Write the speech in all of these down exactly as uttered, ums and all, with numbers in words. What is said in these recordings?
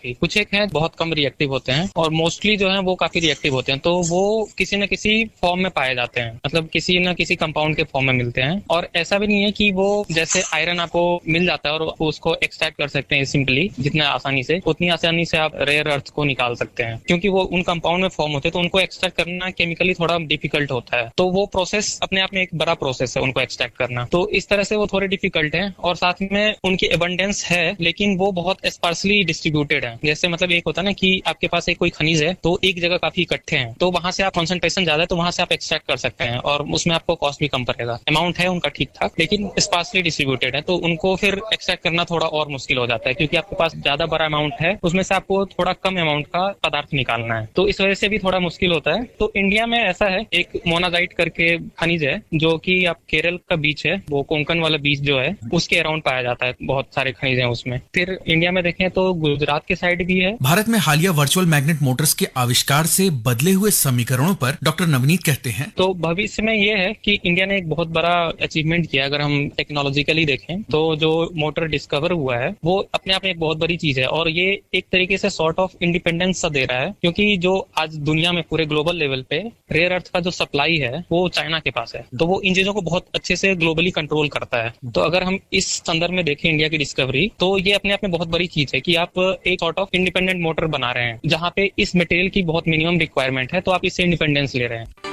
काफी, कुछ एक हैं बहुत कम रिएक्टिव होते हैं और मोस्टली जो है वो काफी रिएक्टिव होते हैं। तो वो किसी न किसी फॉर्म में पाए जाते हैं, मतलब किसी न किसी कंपाउंड के फॉर्म में मिलते हैं। और ऐसा भी नहीं है कि वो जैसे आयरन आपको मिल जाता है और उसको एक्सट्रैक्ट कर सकते हैं सिंपली जितना आसानी से, उतनी आसानी से आप रेयर अर्थ को निकाल सकते हैं, क्योंकि वो उन कंपाउंड में फॉर्म होते हैं। तो उनको एक्सट्रैक्ट करना केमिकली थोड़ा डिफिकल्ट होता है। तो वो प्रोसेस अपने आप में एक बड़ा प्रोसेस है उनको एक्सट्रैक्ट करना। तो इस तरह से वो थोड़े डिफिकल्ट है और साथ में उनकी एबंडेंस है, लेकिन वो बहुत स्पार्सली डिस्ट्रीब्यूटेड है। जैसे मतलब एक होता है ना कि आपके पास एक कोई खनिज है तो एक जगह काफी इकट्ठे हैं, तो वहां से आप कॉन्सेंट्रेशन ज्यादा है तो वहां से आप एक्सट्रैक्ट कर सकते हैं और उसमें आपको कॉस्ट भी कम पड़ेगा। अमाउंट है उनका ठीक ठाक, लेकिन स्पार्सली डिस्ट्रीब्यूटेड है, तो उनको फिर एक्सट्रैक्ट करना थोड़ा और मुश्किल हो जाता है, क्योंकि आपके पास ज्यादा बड़ा अमाउंट है, उसमें से आपको थोड़ा कम अमाउंट का पदार्थ निकालना है, तो इस वजह से भी थोड़ा मुश्किल होता है। तो इंडिया में ऐसा है, एक मोनाजाइट करके खनिज है जो कि आप केरल का बीच है, वो कोंकण वाला बीच जो है उसके अराउंड पाया जाता है, बहुत सारे खनिज हैं उसमें। फिर इंडिया में देखें तो गुजरात के साइड भी है। भारत में हालिया वर्चुअल मैग्नेट मोटर्स के आविष्कार से बदले हुए समीकरणों पर डॉक्टर नवनीत कहते हैं, तो भविष्य में ये है कि इंडिया ने एक बहुत बड़ा अचीवमेंट किया। अगर हम टेक्नोलॉजिकली देखें तो जो मोटर डिस्कवर हुआ है वो अपने आप में एक बहुत बड़ी चीज है और ये एक तरीके से सॉर्ट ऑफ इंडिपेंडेंस सा दे रहा है, क्योंकि जो आज दुनिया में पूरे ग्लोबल लेवल पे रेयर अर्थ का जो सप्लाई है वो चाइना के पास है, तो वो इन चीजों को बहुत अच्छे से ग्लोबली कंट्रोल करता है। तो अगर हम इस संदर्भ में देखें इंडिया की डिस्कवरी, तो ये अपने आप में बहुत बड़ी चीज है कि आप एक सॉर्ट ऑफ इंडिपेंडेंट मोटर बना रहे हैं जहाँ पे इस मटेरियल की बहुत मिनिमम रिक्वायरमेंट है, तो आप इससे इंडिपेंडेंस ले रहे हैं।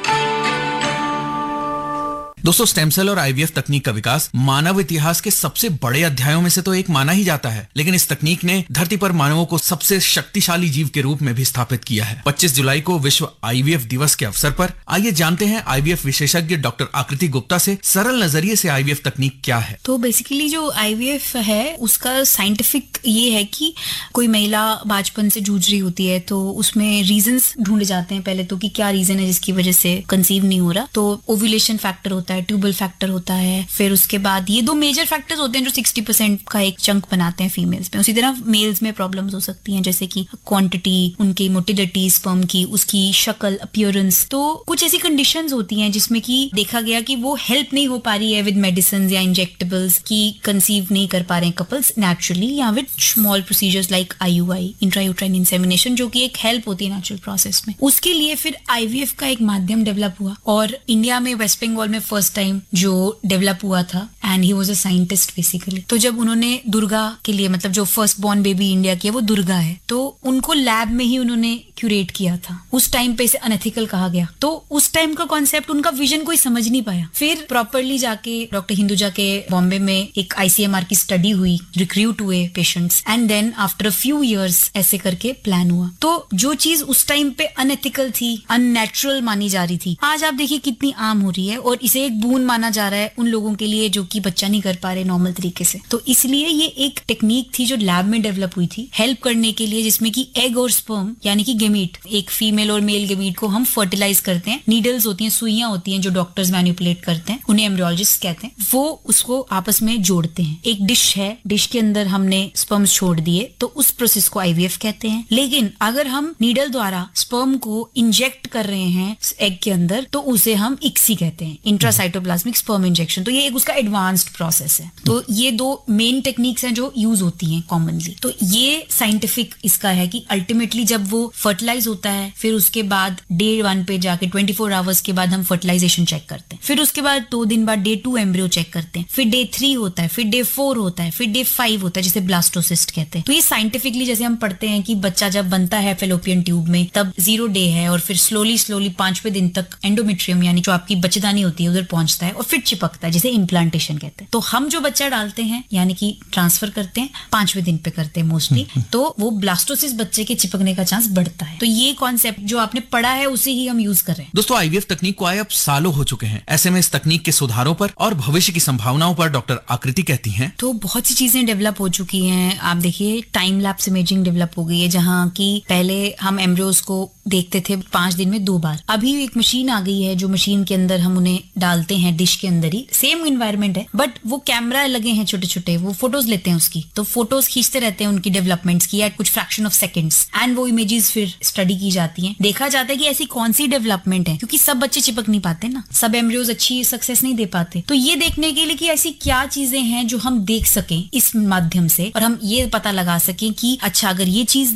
दोस्तों, स्टेम सेल और आईवीएफ तकनीक का विकास मानव इतिहास के सबसे बड़े अध्यायों में से तो एक माना ही जाता है, लेकिन इस तकनीक ने धरती पर मानवों को सबसे शक्तिशाली जीव के रूप में भी स्थापित किया है। पच्चीस जुलाई को विश्व आईवीएफ दिवस के अवसर पर आइए जानते हैं आईवीएफ विशेषज्ञ डॉक्टर आकृति गुप्ता से सरल नजरिए से आईवीएफ तकनीक क्या है। तो बेसिकली जो आईवीएफ है उसका साइंटिफिक ये है कि कोई महिला बाचपन से जूझ रही होती है तो उसमें रीजंस ढूंढे जाते हैं पहले तो कि क्या रीजन है जिसकी वजह से कंसीव नहीं हो रहा। तो ओव्यूलेशन फैक्टर होता है, ट्यूबल फैक्टर होता है, फिर उसके बाद ये दो मेजर फैक्टर्स होते हैं जो साठ परसेंट का एक चंक बनाते हैं फीमेल्स में। उसी तरह मेल्स में प्रॉब्लम्स हो सकती हैं, जैसे कि क्वांटिटी, उनकी मोटिलिटी स्पर्म की, उसकी शक्ल, अपीयरेंस। तो कुछ ऐसी कंडीशंस होती हैं जिसमें कि देखा गया कि वो हेल्प नहीं हो पा रही है विद मेडिसिन या इंजेक्टेबल्स की कंसीव नहीं कर पा रहे हैं कपल्स नेचुरली, या with small procedures like IUI, intrauterine insemination, जो कि एक हेल्प होती है नेचुरल प्रोसेस में। उसके लिए फिर आईवीएफ का एक माध्यम डेवलप हुआ और इंडिया में वेस्ट बंगाल में फर्स्ट टाइम जो डेवलप हुआ था, and he was a scientist basically. तो जब उन्होंने दुर्गा के लिए, मतलब जो फर्स्ट बॉर्न बेबी इंडिया की है वो दुर्गा है, तो उनको लैब में ही उन्होंने क्यूरेट किया था। उस टाइम पे इसे अनएथिकल कहा गया, तो उस टाइम का कॉन्सेप्ट, उनका विजन कोई समझ नहीं पाया। फिर प्रॉपरली जाके डॉक्टर हिंदुजा के बॉम्बे में एक आईसीएमआर की स्टडी हुई, रिक्रूट हुए patients, and then after a few years ऐसे करके प्लान हुआ। तो जो चीज उस टाइम पे अनएथिकल थी, अननेचुरल मानी जा रही थी, आज आप देखिए कितनी आम हो रही है और इसे एक बून माना जा रहा है उन लोगों के लिए जो कि बच्चा नहीं कर पा रहे नॉर्मल तरीके से। तो इसलिए ये एक टेक्निक थी जो लैब में डेवलप हुई थी हेल्प करने के लिए, जिसमें कि एग और स्पर्म यानी कि गेमीट, एक फीमेल और मेल गेमीट को हम फर्टिलाइज करते हैं। नीडल्स होती हैं, सुइयां होती हैं जो डॉक्टर्स मैनिपुलेट करते हैं, उन्हें एम्ब्रियोलॉजिस्ट कहते हैं। वो उसको आपस में जोड़ते हैं। एक डिश है, डिश के अंदर हमने स्पर्म्स छोड़ दिए, तो उस प्रोसेस को आईवीएफ कहते हैं। लेकिन अगर हम नीडल द्वारा स्पर्म को इंजेक्ट कर रहे हैं एग के अंदर, तो उसे हम इक्सी कहते हैं, इंट्रासाइटोप्लाज्मिक स्पर्म इंजेक्शन। तो ये एक उसका एडवांस्ड प्रोसेस है। तो ये दो मेन टेक्निक्स हैं जो यूज होती हैं कॉमनली। तो ये साइंटिफिक इसका है कि अल्टीमेटली जब वो फर्टिलाइज होता है, फिर उसके बाद डे वन पे जाके ट्वेंटी फोर आवर्स के बाद हम फर्टिलाइजेशन चेक करते हैं, फिर उसके बाद दो दिन बाद डे टू एम्ब्रियो चेक करते हैं, फिर डे थ्री होता है, फिर डे फोर होता है, फिर डे फाइव होता है, जिसे ब्लास्टोसिस्ट कहते हैं। तो ये साइंटिफिकली जैसे हम पढ़ते हैं कि बच्चा जब बनता है फेलोपियन ट्यूब में तब जीरो डे है, और फिर स्लोली स्लोली पांचवें दिन तक एंडोमेट्रियम यानी जो आपकी बच्चेदानी होती है उधर पहुंचता है और फिर चिपकता है, जिसे इम्प्लांटेशन कहते हैं। तो हम जो बच्चा डालते हैं यानी कि ट्रांसफर करते हैं, पांचवें दिन पे करते हैं मोस्टली, तो वो ब्लास्टोसिस बच्चे के चिपकने का चांस बढ़ता है। तो ये कॉन्सेप्ट जो आपने पढ़ा है उसे ही हम यूज कर रहे हैं। दोस्तों, आईवीएफ तकनीक को आए अब सालों हो चुके हैं। ऐसे में इस तकनीक के सुधारों पर और भविष्य की संभावनाओं पर डॉक्टर आकृति कहती हैं, तो बहुत सी चीजें डेवलप हो चुकी हैं। आप देखिए टाइम लैप्स इमेजिंग डेवलप हो गई है, जहाँ की पहले हम एम्ब्रियोज को देखते थे पांच दिन में दो बार। अभी एक मशीन आ गई है जो मशीन के अंदर हम उन्हें डालते हैं डिश के अंदर ही, सेम इन्वायरमेंट है बट वो कैमरा लगे हैं छोटे छोटे, वो फोटोज लेते हैं उसकी, तो फोटोज खींचते रहते हैं उनकी डेवलपमेंट्स की एट कुछ फ्रैक्शन ऑफ सेकंड्स, एंड वो इमेजेस फिर स्टडी की जाती हैं। देखा जाता है कि ऐसी कौन सी डेवलपमेंट है, क्योंकि सब बच्चे चिपक नहीं पाते ना, सब एम्ब्रियोज अच्छी सक्सेस नहीं दे पाते। तो ये देखने के लिए कि ऐसी क्या चीजें हैं जो हम देख सकें इस माध्यम से, और हम ये पता लगा सकें कि अच्छा अगर ये चीज